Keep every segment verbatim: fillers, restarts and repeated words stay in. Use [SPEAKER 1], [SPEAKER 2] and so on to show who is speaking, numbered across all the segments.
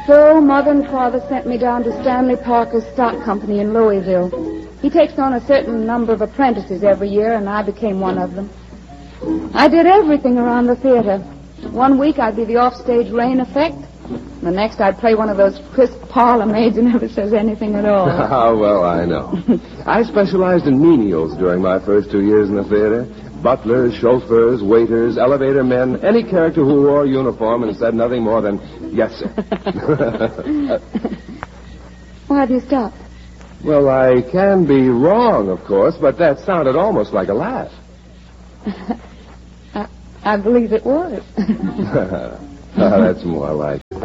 [SPEAKER 1] So Mother and Father sent me down to Stanley Parker's stock company in Louisville. He takes on a certain number of apprentices every year, and I became one of them. I did everything around the theater. One week I'd be the offstage rain effect. The next I'd play one of those crisp parlor maids who never says anything at all.
[SPEAKER 2] Oh, well, I know. I specialized in menials during my first two years in the theater. Butlers, chauffeurs, waiters, elevator men, any character who wore a uniform and said nothing more than, yes, sir.
[SPEAKER 1] Why have you stopped?
[SPEAKER 2] Well, I can be wrong, of course, but that sounded almost like a laugh.
[SPEAKER 1] I, I believe it was.
[SPEAKER 2] Oh, that's more like it.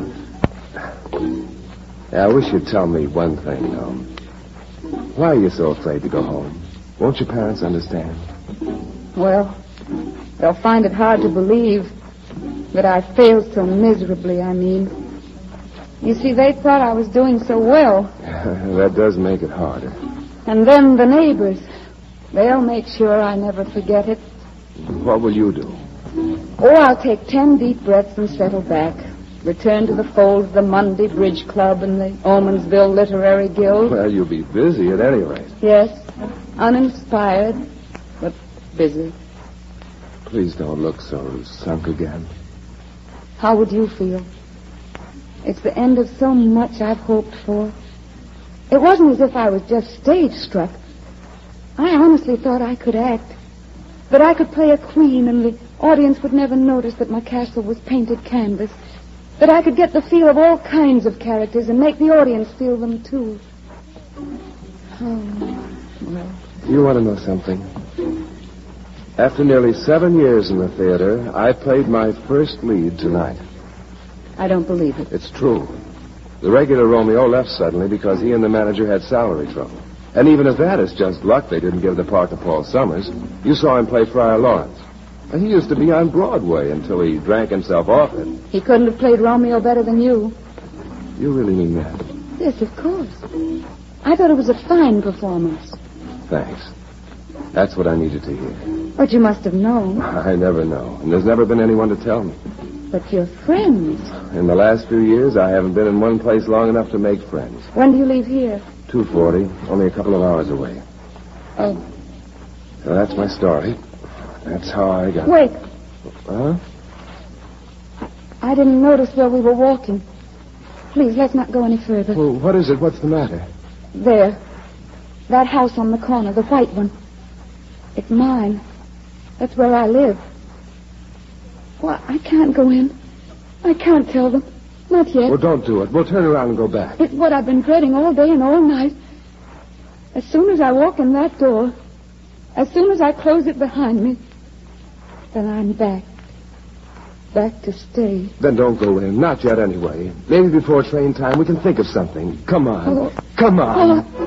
[SPEAKER 2] Yeah, I wish you'd tell me one thing, though. Why are you so afraid to go home? Won't your parents understand?
[SPEAKER 1] Well, they'll find it hard to believe that I failed so miserably, I mean. You see, they thought I was doing so well.
[SPEAKER 2] That does make it harder.
[SPEAKER 1] And then the neighbors. They'll make sure I never forget it.
[SPEAKER 2] What will you do?
[SPEAKER 1] Oh, I'll take ten deep breaths and settle back. Return to the fold of the Monday Bridge Club and the Omensville Literary Guild.
[SPEAKER 2] Well, you'll be busy at any rate.
[SPEAKER 1] Yes, uninspired, but busy.
[SPEAKER 2] Please don't look so sunk again.
[SPEAKER 1] How would you feel? It's the end of so much I've hoped for. It wasn't as if I was just stage struck. I honestly thought I could act. That I could play a queen and the audience would never notice that my castle was painted canvas. That I could get the feel of all kinds of characters and make the audience feel them, too. Oh, well.
[SPEAKER 2] You want to know something? After nearly seven years in the theater, I played my first lead tonight.
[SPEAKER 1] I don't believe it.
[SPEAKER 2] It's true. The regular Romeo left suddenly because he and the manager had salary trouble. And even if that is just luck, they didn't give the part to Paul Summers. You saw him play Friar Lawrence. And he used to be on Broadway until he drank himself off it.
[SPEAKER 1] He couldn't have played Romeo better than you.
[SPEAKER 2] You really mean that?
[SPEAKER 1] Yes, of course. I thought it was a fine performance.
[SPEAKER 2] Thanks. That's what I needed to hear.
[SPEAKER 1] But you must have known.
[SPEAKER 2] I never know. And there's never been anyone to tell me.
[SPEAKER 1] But you're friends.
[SPEAKER 2] In the last few years, I haven't been in one place long enough to make friends.
[SPEAKER 1] When do you leave here?
[SPEAKER 2] two forty, only a couple of hours away.
[SPEAKER 1] Oh.
[SPEAKER 2] So that's my story. That's how I got...
[SPEAKER 1] Wait.
[SPEAKER 2] Huh?
[SPEAKER 1] I, I didn't notice where we were walking. Please, let's not go any further.
[SPEAKER 2] Well, what is it? What's the matter?
[SPEAKER 1] There. That house on the corner, the white one. It's mine. That's where I live. Well, I can't go in. I can't tell them. Not yet.
[SPEAKER 2] Well, don't do it. We'll turn around and go back.
[SPEAKER 1] It's what I've been dreading all day and all night. As soon as I walk in that door, as soon as I close it behind me, then I'm back. Back to stay.
[SPEAKER 2] Then don't go in. Not yet, anyway. Maybe before train time we can think of something. Come on.
[SPEAKER 1] Oh.
[SPEAKER 2] Come on.
[SPEAKER 1] Oh.